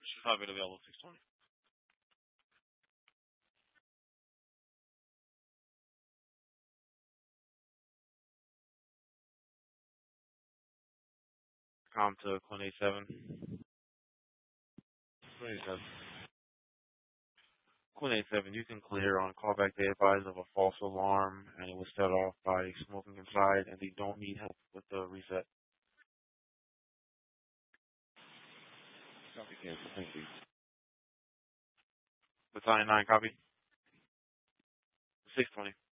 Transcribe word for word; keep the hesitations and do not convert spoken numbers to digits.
Should have it available six twenty. Com to Quinn eighty-seven. Quinn eighty-seven. Quinn eighty-seven, you can clear on callback. They advise of a false alarm, and it was set off by smoking inside, and they don't need help with the reset. Copy cancel. Thank you. Battalion nine, copy. six twenty.